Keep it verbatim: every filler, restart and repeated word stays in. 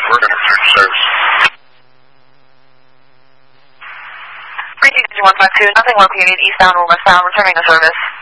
we're going to return to service. three two one five two, nothing located, eastbound or westbound, returning to service.